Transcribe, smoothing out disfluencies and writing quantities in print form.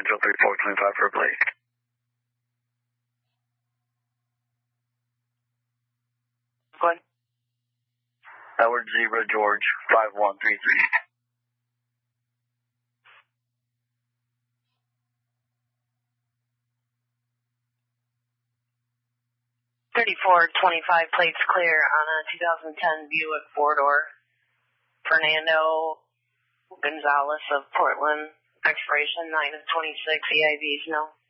Central 3425 for a plate. Go ahead. Howard Zebra George 5133. 3425 plates clear on a 2010 Buick four-door. Fernando Gonzalez of Portland. Expiration 9 of 26. EIVs no.